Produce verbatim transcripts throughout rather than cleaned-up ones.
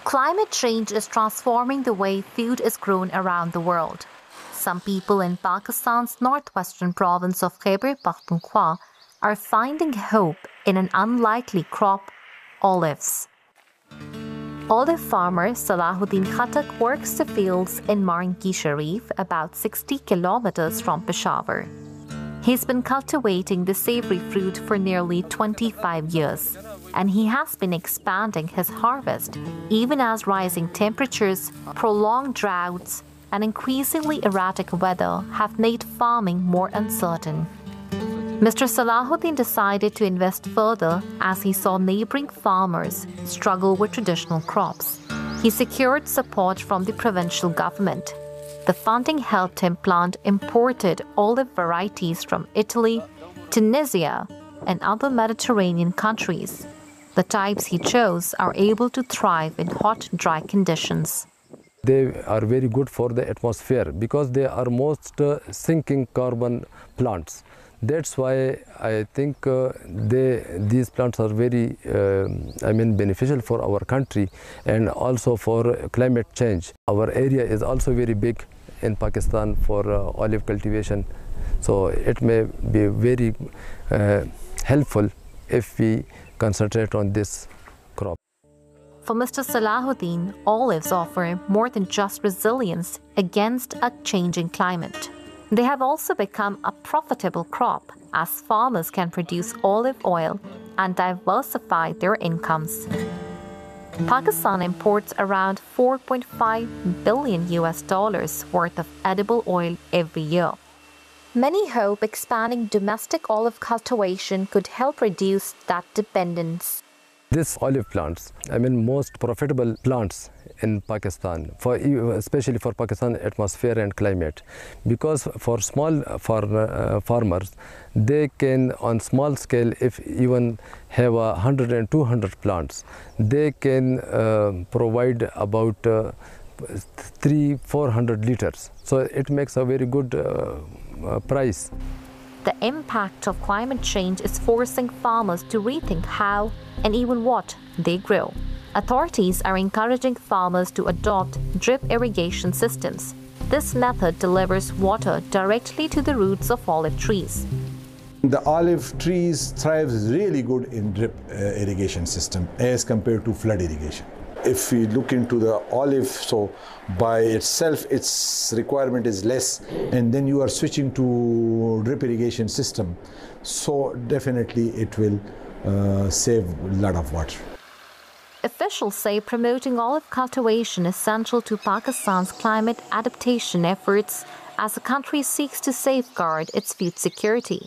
Climate change is transforming the way food is grown around the world. Some people in Pakistan's northwestern province of Khyber Pakhtunkhwa are finding hope in an unlikely crop, olives. Olive farmer Salahuddin Khattak works the fields in Marangi Sharif, about sixty kilometers from Peshawar. He's been cultivating the savory fruit for nearly twenty-five years, and he has been expanding his harvest even as rising temperatures, prolonged droughts, and increasingly erratic weather have made farming more uncertain. Mister Salahuddin decided to invest further as he saw neighboring farmers struggle with traditional crops. He secured support from the provincial government. The funding helped him plant imported olive varieties from Italy, Tunisia, and other Mediterranean countries. The types he chose are able to thrive in hot, dry conditions. They are very good for the atmosphere because they are most uh, sinking carbon plants. That's why I think uh, they, these plants are very, uh, I mean, beneficial for our country and also for climate change. Our area is also very big in Pakistan for uh, olive cultivation, so it may be very uh, helpful if we concentrate on this crop. For Mister Salahuddin, olives offer more than just resilience against a changing climate. They have also become a profitable crop as farmers can produce olive oil and diversify their incomes. Pakistan imports around four point five billion U S dollars worth of edible oil every year. Many hope expanding domestic olive cultivation could help reduce that dependence. These olive plants, I mean, most profitable plants in Pakistan, for especially for Pakistan atmosphere and climate, because for small for, uh, farmers, they can on small scale, if even have a hundred and two hundred plants, they can uh, provide about uh, three four hundred liters. So it makes a very good uh, uh, price. The impact of climate change is forcing farmers to rethink how and even what they grow. Authorities are encouraging farmers to adopt drip irrigation systems. This method delivers water directly to the roots of olive trees. The olive trees thrive really good in drip uh, irrigation system as compared to flood irrigation. If we look into the olive, so by itself its requirement is less, and then you are switching to drip irrigation system, so definitely it will uh, save a lot of water. Officials say promoting olive cultivation is central to Pakistan's climate adaptation efforts as the country seeks to safeguard its food security.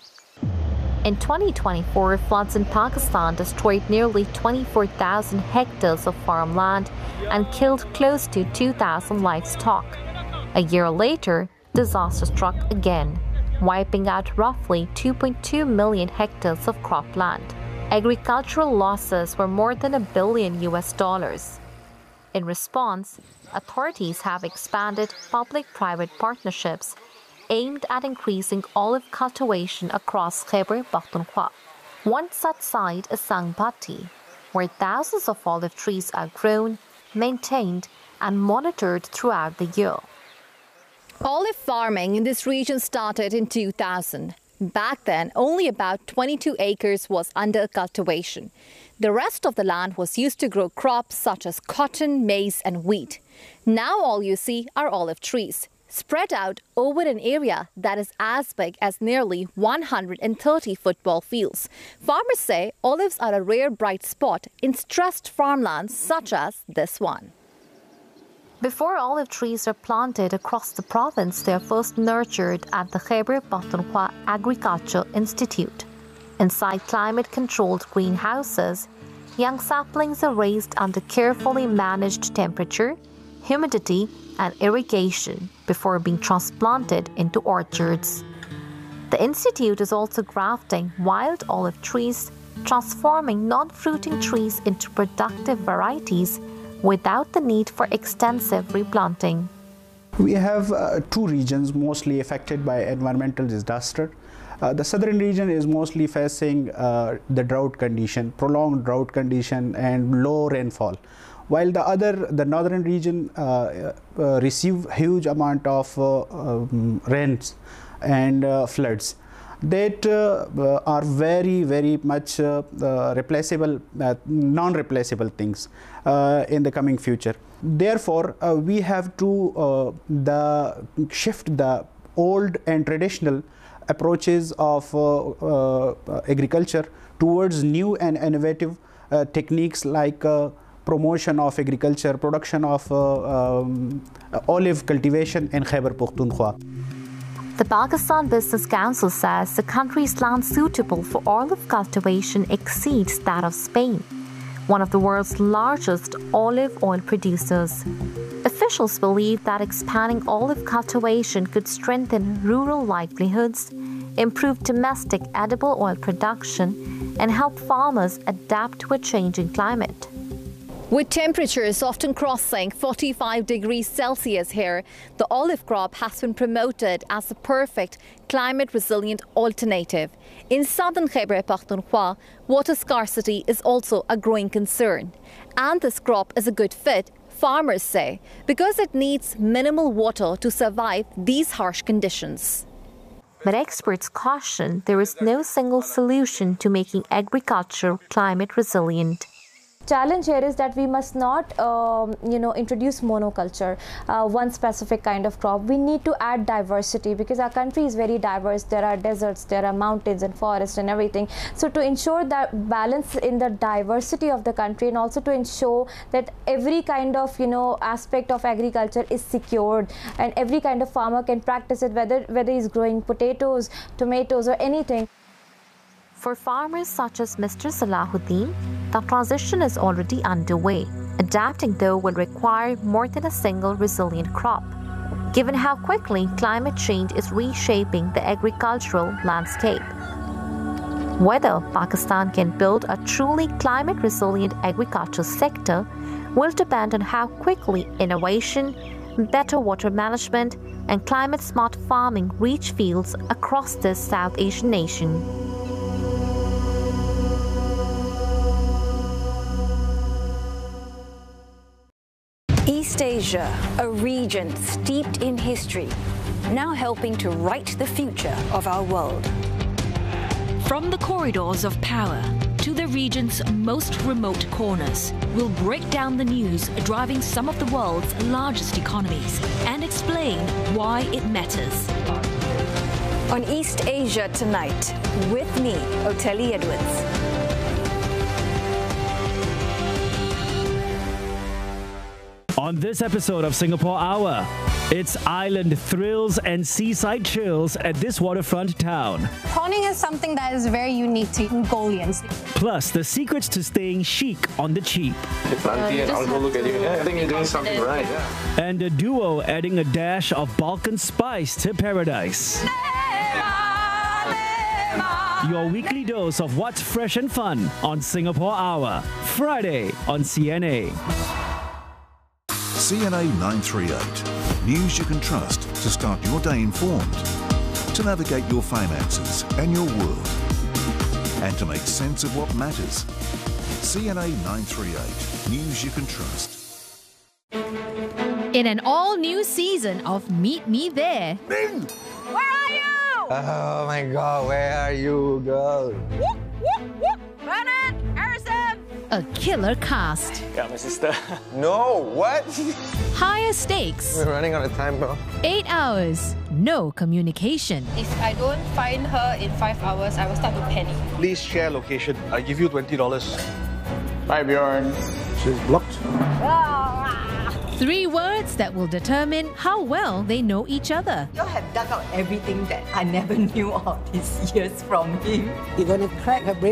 In twenty twenty-four, floods in Pakistan destroyed nearly twenty-four thousand hectares of farmland and killed close to two thousand livestock. A year later, disaster struck again, wiping out roughly two point two million hectares of cropland. Agricultural losses were more than a billion U S dollars. In response, authorities have expanded public-private partnerships aimed at increasing olive cultivation across Khyber Pakhtunkhwa. One such site is Sangbati, where thousands of olive trees are grown, maintained, and monitored throughout the year. Olive farming in this region started in two thousand. Back then, only about twenty-two acres was under cultivation. The rest of the land was used to grow crops such as cotton, maize, and wheat. Now all you see are olive trees, spread out over an area that is as big as nearly one hundred thirty football fields. Farmers say olives are a rare bright spot in stressed farmlands such as this one. Before olive trees are planted across the province, they are first nurtured at the Khyber Pakhtunkhwa Agriculture Institute. Inside climate-controlled greenhouses, young saplings are raised under carefully managed temperature, humidity, and irrigation before being transplanted into orchards. The institute is also grafting wild olive trees, transforming non-fruiting trees into productive varieties without the need for extensive replanting. We have uh, two regions mostly affected by environmental disaster. Uh, the southern region is mostly facing uh, the drought condition, prolonged drought condition and low rainfall. while the other, the northern region, uh, uh, receive huge amount of uh, um, rains and uh, floods that uh, uh, are very, very much uh, uh, replaceable, uh, non-replaceable things uh, in the coming future. Therefore, uh, we have to uh, the shift the old and traditional approaches of uh, uh, agriculture towards new and innovative uh, techniques like uh, promotion of agriculture, production of uh, um, olive cultivation in Khyber Pakhtunkhwa. The Pakistan Business Council says the country's land suitable for olive cultivation exceeds that of Spain, one of the world's largest olive oil producers. Officials believe that expanding olive cultivation could strengthen rural livelihoods, improve domestic edible oil production, and help farmers adapt to a changing climate. With temperatures often crossing forty-five degrees Celsius here, the olive crop has been promoted as the perfect climate-resilient alternative. In southern Khyber Pakhtunkhwa, water scarcity is also a growing concern. And this crop is a good fit, farmers say, because it needs minimal water to survive these harsh conditions. But experts caution there is no single solution to making agriculture climate resilient. Challenge here is that we must not, um, you know, introduce monoculture, uh, one specific kind of crop. We need to add diversity because our country is very diverse. There are deserts, there are mountains and forests and everything. So to ensure that balance in the diversity of the country and also to ensure that every kind of, you know, aspect of agriculture is secured and every kind of farmer can practice it, whether, whether he's growing potatoes, tomatoes or anything. For farmers such as Mister Salahuddin, the transition is already underway. Adapting, though, will require more than a single resilient crop, given how quickly climate change is reshaping the agricultural landscape. Whether Pakistan can build a truly climate-resilient agriculture sector will depend on how quickly innovation, better water management, and climate-smart farming reach fields across this South Asian nation. East Asia, a region steeped in history, now helping to write the future of our world. From the corridors of power to the region's most remote corners, we'll break down the news driving some of the world's largest economies and explain why it matters. On East Asia Tonight, with me, Oteli Edwards. On this episode of Singapore Hour, it's island thrills and seaside chills at this waterfront town. Prawning is something that is very unique to Mongolians. Plus, the secrets to staying chic on the cheap. If Auntie and Uncle look at you, yeah, I think you're doing something right. Yeah. And a duo adding a dash of Balkan spice to paradise. Your weekly dose of what's fresh and fun on Singapore Hour, Friday on C N A. C N A nine thirty-eight. News you can trust to start your day informed, to navigate your finances and your world, and to make sense of what matters. C N A nine thirty-eight. News you can trust. In an all-new season of Meet Me There. Ming! Where are you? Oh my God, where are you, girl? Whoop, whoop, whoop. Bernard, Harrison. A killer cast. Got my sister. No, what? Higher stakes. We're running out of time, bro. Eight hours. No communication. If I don't find her in five hours, I will start to panic. Please share location. I give you twenty dollars. Bye, Bjorn. She's blocked. Three words that will determine how well they know each other. You have dug out everything that I never knew all these years from him. You're gonna crack her brain.